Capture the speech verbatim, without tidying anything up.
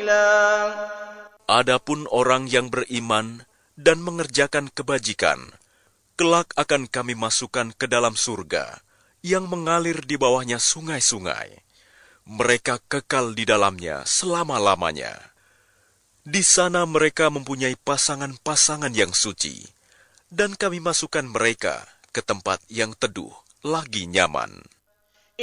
Adapun orang yang beriman dan mengerjakan kebajikan, kelak akan kami masukkan ke dalam surga yang mengalir di bawahnya sungai-sungai. Mereka kekal di dalamnya selama-lamanya. Di sana mereka mempunyai pasangan-pasangan yang suci, dan kami masukkan mereka ke tempat yang teduh lagi nyaman.